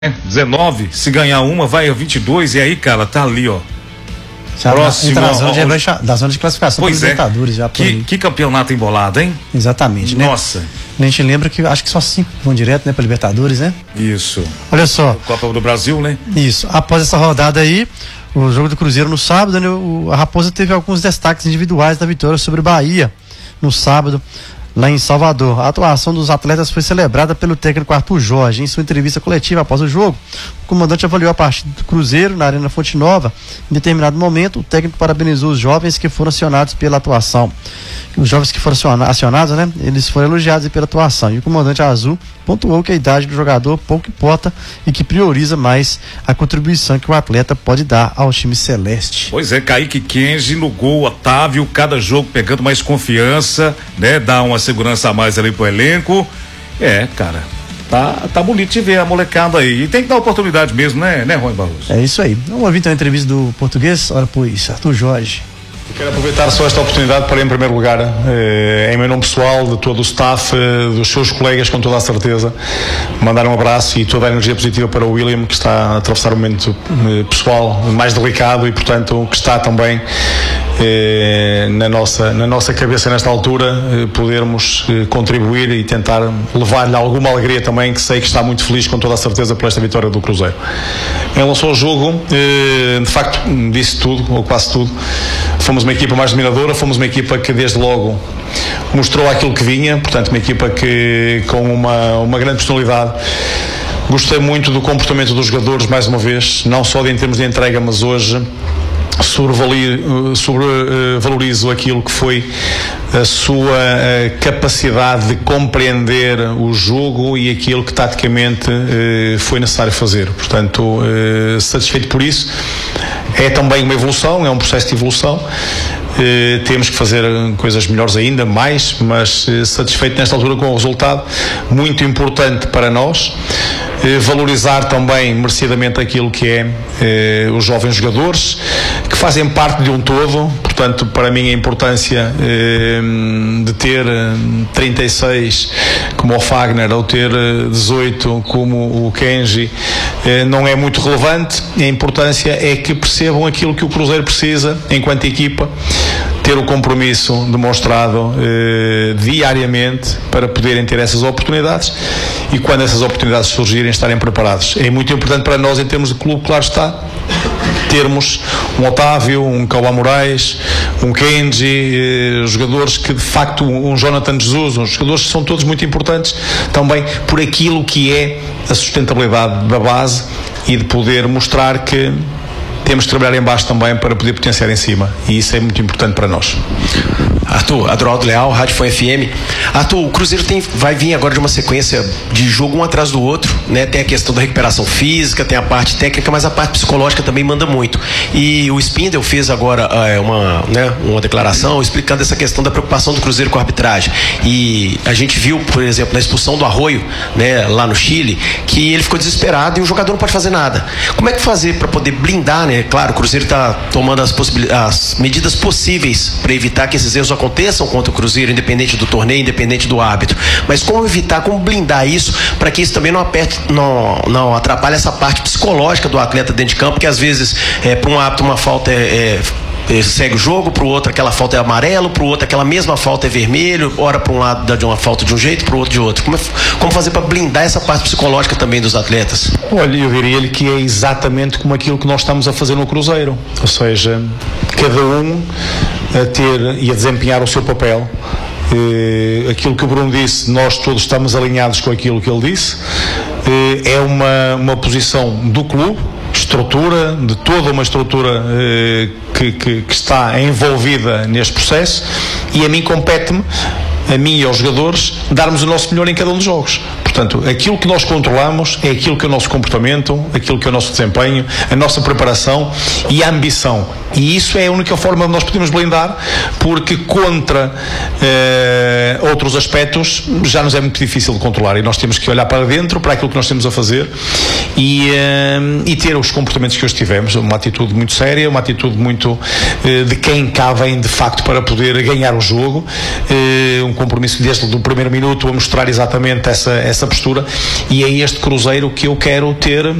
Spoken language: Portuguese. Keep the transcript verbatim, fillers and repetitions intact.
dezenove, se ganhar uma, vai a vinte e dois, e aí, cara, tá ali, ó. Já próximo na, na zona de, ó, da zona de classificação para os Libertadores. Já que, que campeonato embolado, hein? Exatamente, né? Nossa. A gente lembra que acho que só cinco vão direto, né, para Libertadores, né? Isso. Olha só. Copa do Brasil, né? Isso. Após essa rodada aí, o jogo do Cruzeiro no sábado, né, o, a Raposa teve alguns destaques individuais da vitória sobre o Bahia no sábado, lá em Salvador. A atuação dos atletas foi celebrada pelo técnico Arthur Jorge. Em sua entrevista coletiva após o jogo, o comandante avaliou a partida do Cruzeiro na Arena Fonte Nova. Em determinado momento, o técnico parabenizou os jovens que foram acionados pela atuação. Os jovens que foram acionados, né, eles foram elogiados pela atuação. E o comandante Azul pontuou que a idade do jogador pouco importa e que prioriza mais a contribuição que o atleta pode dar ao time celeste. Pois é, Kaique Kenji no gol, Otávio, cada jogo pegando mais confiança, né? Dá uma segurança a mais ali pro elenco. É, cara, tá, tá bonito de ver a molecada aí. E tem que dar oportunidade mesmo, né, né, Rony Barroso? É isso aí. Vamos ouvir então a entrevista do português? Ora, pois, Arthur Jorge. Quero aproveitar só esta oportunidade para, em primeiro lugar, eh, em meu nome pessoal, de todo o staff, eh, dos seus colegas, com toda a certeza, mandar um abraço e toda a energia positiva para o William, que está a atravessar um momento eh, pessoal mais delicado e, portanto, que está também eh, na, nossa, na nossa cabeça nesta altura, eh, podermos eh, contribuir e tentar levar-lhe alguma alegria também, que sei que está muito feliz, com toda a certeza, por esta vitória do Cruzeiro. Em relação ao jogo, eh, de facto, disse tudo, ou quase tudo. Fomos uma equipa mais dominadora, fomos uma equipa que desde logo mostrou aquilo que vinha, portanto uma equipa que com uma, uma grande personalidade. Gostei muito do comportamento dos jogadores, mais uma vez, não só em termos de entrega, mas hoje sobrevalorizo aquilo que foi a sua capacidade de compreender o jogo e aquilo que taticamente foi necessário fazer. Portanto, satisfeito por isso. É também uma evolução, é um processo de evolução. Uh, temos que fazer coisas melhores ainda, mais, mas uh, satisfeito nesta altura com o resultado, muito importante para nós. Uh, valorizar também merecidamente aquilo que é uh, os jovens jogadores que fazem parte de um todo. Portanto, para mim a importância uh, de ter trinta e seis como o Fagner ou ter dezoito como o Kenji uh, não é muito relevante. A importância é que percebam aquilo que o Cruzeiro precisa enquanto equipa, ter o compromisso demonstrado eh, diariamente para poderem ter essas oportunidades e quando essas oportunidades surgirem estarem preparados. É muito importante para nós em termos de clube, claro está, termos um Otávio, um Cauã Moraes, um Kenji, eh, jogadores que de facto, um Jonathan Jesus, uns jogadores que são todos muito importantes também por aquilo que é a sustentabilidade da base e de poder mostrar que temos que trabalhar em baixo também para poder potenciar em cima, e isso é muito importante para nós. Arthur, Adroaldo Leal, Rádio Fã F M. Arthur, o Cruzeiro tem, vai vir agora de uma sequência de jogo um atrás do outro, né? Tem a questão da recuperação física, tem a parte técnica, mas a parte psicológica também manda muito. E o Spindel fez agora é, uma, né, uma declaração explicando essa questão da preocupação do Cruzeiro com a arbitragem. E a gente viu, por exemplo, na expulsão do Arroio, né, lá no Chile, que ele ficou desesperado e o jogador não pode fazer nada. Como é que fazer para poder blindar, né? Claro, o Cruzeiro está tomando as, as medidas possíveis para evitar que esses erros aconteçam contra o Cruzeiro, independente do torneio, independente do árbitro. Mas como evitar, como blindar isso para que isso também não, aperte, não, não atrapalhe essa parte psicológica do atleta dentro de campo, que às vezes é, para um árbitro uma falta é, é segue o jogo, para o outro aquela falta é amarelo, para o outro aquela mesma falta é vermelho, ora para um lado dá de uma falta de um jeito, para o outro de outro. Como, é, como fazer para blindar essa parte psicológica também dos atletas? Olha, eu diria-lhe que é exatamente como aquilo que nós estamos a fazer no Cruzeiro, ou seja, cada um a ter e a desempenhar o seu papel. Eh, aquilo que o Bruno disse, nós todos estamos alinhados com aquilo que ele disse. Eh, é uma, uma posição do clube, estrutura, de toda uma estrutura eh, que, que, que está envolvida neste processo, e a mim compete-me, a mim e aos jogadores, darmos o nosso melhor em cada um dos jogos. Portanto, aquilo que nós controlamos é aquilo que é o nosso comportamento, aquilo que é o nosso desempenho, a nossa preparação e a ambição E isso é a única forma de nós podemos blindar, porque contra eh, outros aspectos já nos é muito difícil de controlar, e nós temos que olhar para dentro, para aquilo que nós temos a fazer e, eh, e ter os comportamentos que hoje tivemos, uma atitude muito séria, uma atitude muito eh, de quem cá vem de facto para poder ganhar o jogo, eh, um compromisso desde o primeiro minuto a mostrar exatamente essa, essa postura, e é este Cruzeiro que eu quero ter